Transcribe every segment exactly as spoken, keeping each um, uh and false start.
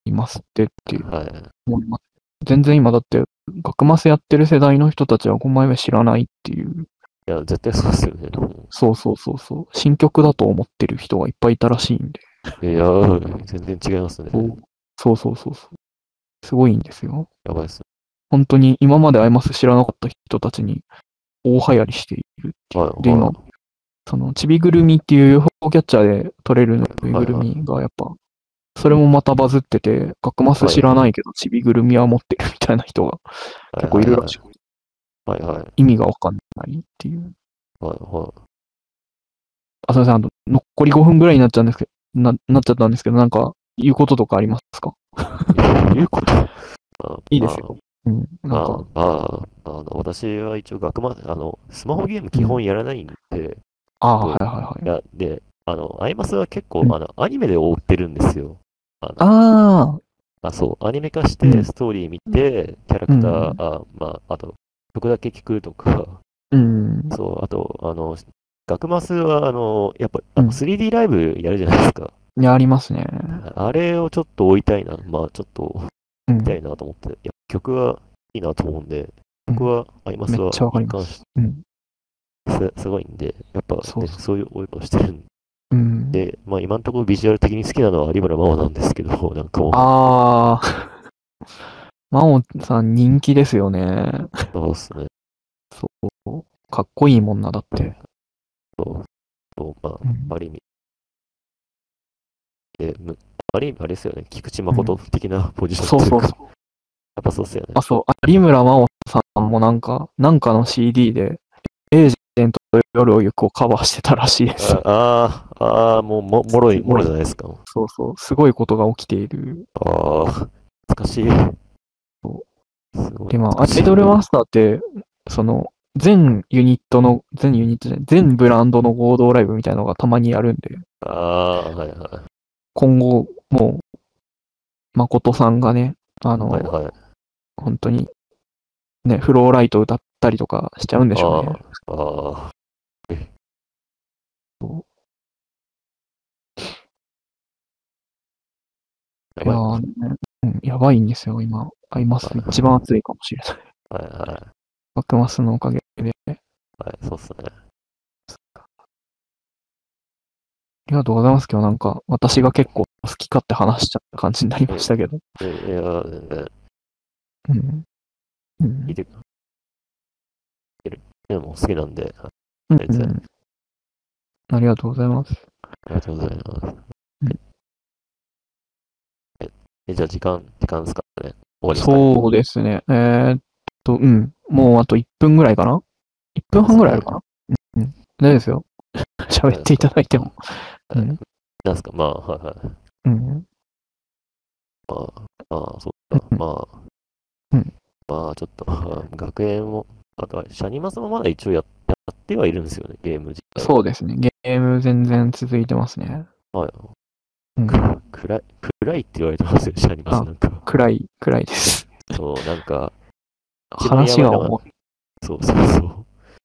いますってってはい。 思います。全然今だって、学マスやってる世代の人たちはごまいめ知らないっていう。 いや、絶対そうですよね。 そうそうそうそう。新曲だと思ってる人がいっぱいいたらしいんで。 いや、全然違いますね。 そうそうそうそう。すごいんですよ。 やばいですね。 本当に今までアイマス知らなかった人たちに大流行りしているっていう。 はい、 で、今はい、 そのちびぐるみっていう ユーフォー キャッチャーで取れるぬいぐるみがやっぱ、それもまたバズってて、学マス知らないけどちびぐるみは持ってるみたいな人が結構いるらしくて、 はいはい。 意味がわかんないっていう。 はいはい。 あ、すみません、あと残りごふんぐらいになっちゃうんですけど、な、なっちゃったんですけど、なんか言うこととかありますか？ 言うこといいですよ。うん、なんか。 まあ、まあ、あの、私は一応学ま、あの、スマホゲーム基本やらないんで、 ああ、はいはいはい。 いや、で、あの、アイマスは結構、 うんあの、アニメで追ってるんですよ。あのああ、 あ、そう、アニメ化しうんて、ストーリー見て、キャラクター、あ、まあ、あと、曲だけ聞くとか、 うん。 そう、あと、あの、学マスは、あの、やっぱ、あの、 うんスリーディー ライブやるじゃないですか。 いや、ありますね。 あれをちょっと追いたいな、まあ、ちょっと、 うん見たいなと思って、いや、曲はいいなと思うんで、 うん僕はアイマめっスはちゃわかります。 一貫しうん。 すすごいんで、やっぱね、 そうそうそういう追い方してるんうん。 で、まあ今のところビジュアル的に好きなのは有村真央なんですけど、なんかもう、 ああ、真央さん人気ですよね。 そうっすね。 そう。かっこいいもんな、だって。 そう、そうまあ、 うんある意味、で、むある意味あれですよね、菊池誠的なポジションというか、 そうそうそう。 やっぱそうっすよね。 あ、そう。有村真央さんもなんか、なんかの シーディー で、エージェント夜を行くをカバーしてたらしいです。 ああー、ああ、もうも、もろい、もろじゃないですか。 そうそう。すごいことが起きている。 ああ、懐かしい。 そすごいで、まあ、ア懐かしい。 イドルマスターって、その、全ユニットの、全ユニットじゃない、全ブランドの合同ライブみたいなのがたまにやるんで、 ああ、はいはい。 今後、もう、誠さんがね、あの、 はいはい。 本当に、ね、フローライト歌ったりとかしちゃうんでしょうね。 ああ、ああ。やいやばいな。はー、ねうん、やばいんですよ、今。アイマス一番熱いかもしれない。 いはバクマスのおかげで。 い。はい、そうっすね。 ありがとうございます。今日なんか、私が結構好き勝手話しちゃった感じになりましたけど。 いや、いや全然、 うん。うん聞いてくれるのも好きなんで、 うん全然。 うんありがとうございます。 ありがとうございます。 うんえ、じゃあ時間、時間ですかね。終わりですかね。 そうですね。えーっと、うん。もうあといっぷんぐらいかな ?いっ 分半ぐらいあるかなうん。大丈夫ですよ。喋っていただいても。うん。 なんですか、まあ、はいはい。 うん。 まあ、まあ、そうか。 うんまあ、 うんまあ、ちょっと、学園も、あとは、シャニマスもまだ一応ややってはいるんですよね、ゲーム自体は。 そうですね。ゲーム全然続いてますね。 はい。 うん。 く暗い、暗いって言われてますよ、シャニマスなんか。 暗い、暗いです。 そう、なんか、一番や話がばいのが重い。 そうそうそう。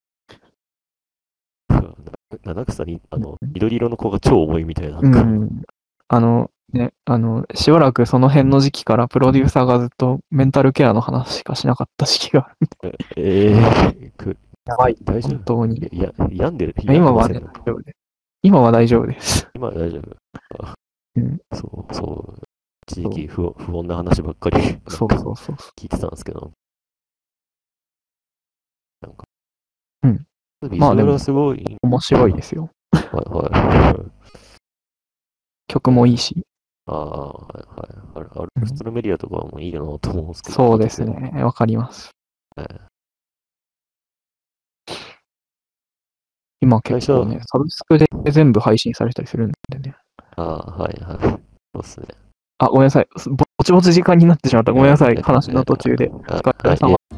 七草に、あの、緑色の子が超重いみたいな。 うなんかん。あの、ね、あの、しばらくその辺の時期からプロデューサーがずっとメンタルケアの話しかしなかった時期がある。 ええく、 やばい。 大丈夫本当に。 いや、病んでる。 今はね、 病んでません大丈夫です。今は大丈夫です。 今は大丈夫。あうん。 そう、そう。一時期不穏不穏な話ばっかりそうなんかそうそうそ聞いてたんですけど。なんか、 うんビジュアルはすごい、 う。面白いですよ。 はいはい。 曲もいいし。 ああ、はいはい。あるあるうん普通のメディアとかもいいなと思うんですけど。 そうですね。わかります。 はい今結構ね、サブスクで全部配信されたりするんでね。 ああ、はいはい。そうですね。 あ、ごめんなさい。ぼちぼち時間になってしまった。ごめんなさい。話の途中で。おあ疲れ様。